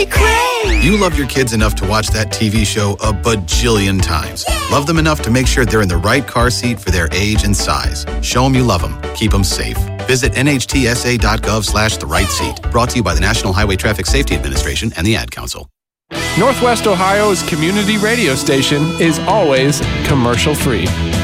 You love your kids enough to watch that TV show a bajillion times. Love them enough to make sure they're in the right car seat for their age and size. Show them you love them. Keep them safe. Visit nhtsa.gov/the-right-seat. Brought to you by the National Highway Traffic Safety Administration and the Ad Council. Northwest Ohio's community radio station is always commercial-free.